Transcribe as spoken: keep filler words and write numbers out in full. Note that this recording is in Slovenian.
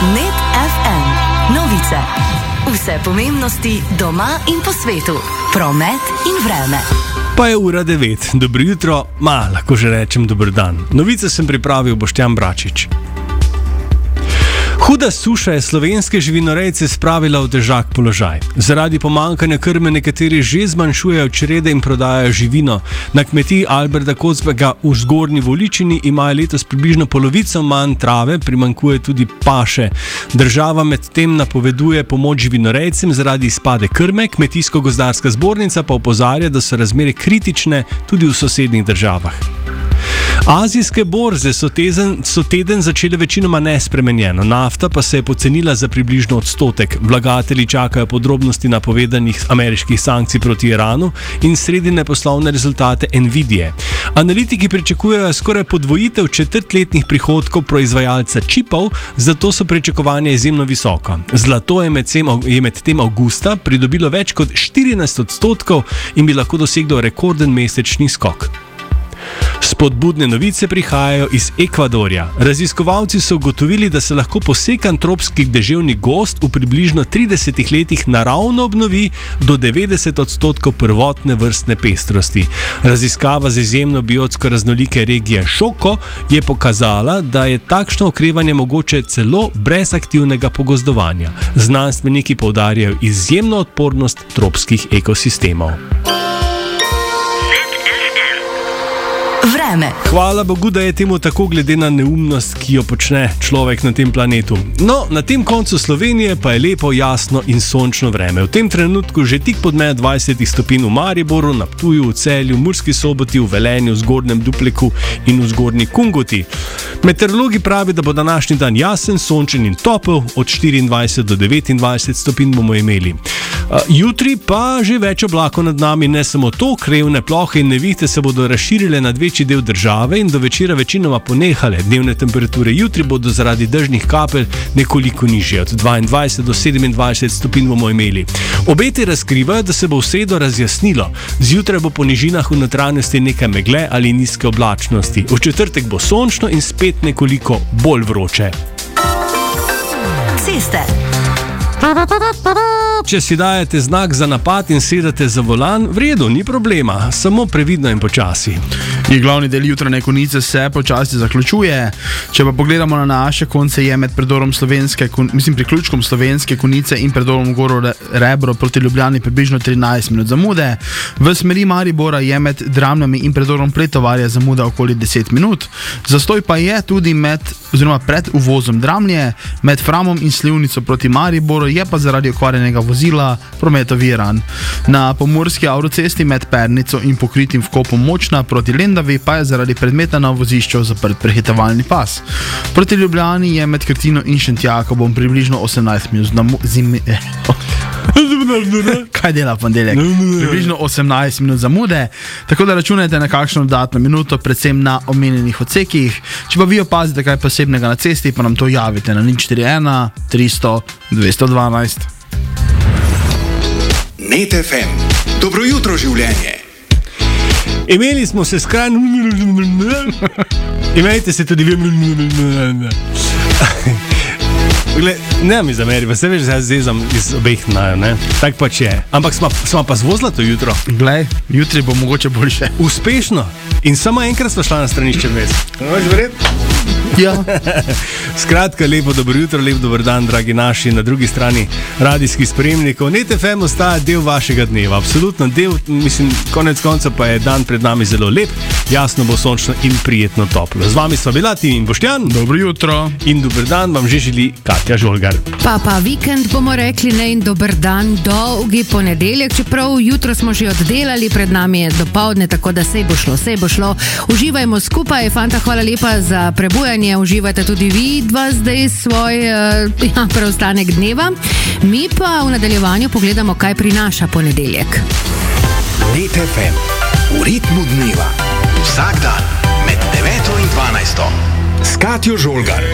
Net ef em. Novice. Vse pomembnosti doma in po svetu. Promet in vreme. Pa je ura devet. Dobro jutro, ma, lahko že rečem dober dan. Novice sem pripravil Boštjan Bračič. Huda suša je slovenske živinorejce spravila v težak položaj. Zaradi pomanjkanja krme nekateri že zmanjšujejo črede in prodajajo živino. Na kmetiji Alberta Kocbega v Zgornji Voličini imajo letos približno polovico manj trave, primanjkuje tudi paše. Država medtem napoveduje pomoč živinorejcem zaradi izpade krme, Kmetijsko-gozdarska zbornica pa opozarja, da so razmere kritične tudi v sosednjih državah. Azijske borze so, tezen, so teden začele večinoma nespremenjeno, nafta pa se je pocenila za približno odstotek. Vlagatelji čakajo podrobnosti napovedanih ameriških sankcij proti Iranu in sredine poslovne rezultate Nvidije. Analitiki pričakujejo skoraj podvojitev četrtletnih prihodkov proizvajalca čipov, zato so pričakovanja izjemno visoka. Zlato je medtem, je medtem avgusta pridobilo več kot štirinajst odstotkov in bi lahko doseglo rekorden mesečni skok. Spodbudne novice prihajajo iz Ekvadorja. Raziskovalci so ugotovili, da se lahko posekan tropski deževni gozd v približno tridesetih letih naravno obnovi do devetdeset odstotkov prvotne vrstne pestrosti. Raziskava z izjemno biotsko raznolike regije Šoko je pokazala, da je takšno okrevanje mogoče celo brez aktivnega pogozdovanja. Znanstveniki poudarjajo izjemno odpornost tropskih ekosistemov. Vreme. Hvala Bogu, da je temu tako glede na neumnost, ki jo počne človek na tem planetu. No, na tem koncu Slovenije pa je lepo, jasno in sončno vreme. V tem trenutku že tik pod mejo dvajset stopinj v Mariboru, na Ptuju, v Celju, v Murski Soboti, v Velenju, v Zgornjem Dupleku in v Zgornji Kungoti. Meteorologi pravijo, da bo današnji dan jasen, sončen in topel, od štiriindvajset do devetindvajset stopinj bomo imeli. Jutri pa že več oblakov nad nami, ne samo to, krevne plohe in nevihte se bodo razširile nad večji del države in do večera večinoma ponehale. Dnevne temperature jutri bodo zaradi dežnih kapelj nekoliko nižje, od dvaindvajset do sedemindvajset stopinj bomo imeli. Obeti razkrivajo, da se bo v sredo razjasnilo. Zjutraj bo po nižinah v notranjosti nekaj megle ali nizke oblačnosti. V četrtek bo sončno in spet nekoliko bolj vroče. Ceste. Če si dajete znak za napad in sedate za volan, v redu, ni problema, samo previdno in počasi. In glavni del jutranje konice se počasi zaključuje. Če pa pogledamo na naše konce, je med predorom slovenske, mislim priključkom slovenske konice in predorom Goro Rebro proti Ljubljani približno trinajst minut zamude. V smeri Maribora je med Dramljami in predorom Pretovarja zamuda okoli deset minut. Zastoj pa je tudi med, oziroma pred uvozom Dramlje, med Framom in Slivnico proti Mariboru, je pa zaradi okvarjenega vozila promet oviran. Na pomurski avtocesti med Pernico in pokritim vkopom Močna proti Lendavi pa je zaradi predmeta na vozišču zaprt prehitevalni pas. Proti Ljubljani je med Krtino in Šentjakobom približno osemnajst minut zamude. Kaj dela ponedeljek? Približno osemnajst minut zamude, tako da računajte na kakšno dodatno minuto, predvsem na omenjenih odsekih. Če pa vi opazite kaj posebnega na cesti, pa nam to javite na nič štiri ena tristo dvesto dvanajst. Net ef em. Dobro jutro, življenje. Imeli smo se skrajno... Imejte se tudi vi... Gle, ne mi zameri, pa se veš, da jaz zezam iz obeh najo, ne? Tak pač je. Ampak smo, smo pa zvozila to jutro. Glej, jutri bo mogoče boljše. Uspešno. In samo enkrat smo šla na stranišče vmes. Veš verjeti? Ja. Skratka, lepo dobro jutro, lep dober dan, dragi naši, na drugi strani radijskih spremnikov. Net ef em ostaja del vašega dneva, absolutno del, mislim, konec konca pa je dan pred nami zelo lep, jasno bo sončno in prijetno toplo. Z vami sva bila Tim in Boštjan. Dobro jutro. In dober dan vam že želi Katja Žolgar. Pa pa vikend bomo rekli, ne, in dober dan, dolgi ponedeljek, čeprav jutro smo že oddelali, pred nami je dopoldne, tako da sej bo šlo, sej bo šlo. Uživajmo skupaj, fanta, hvala lepa za prebujanje, uživajte tudi vi dva zdaj svoj uh, ja, preostanek dneva. Mi pa v nadaljevanju pogledamo, kaj prinaša ponedeljek. Net ef em. V ritmu dneva. Vsak dan med deveto in dvanajsto. S Katjo Žolgar.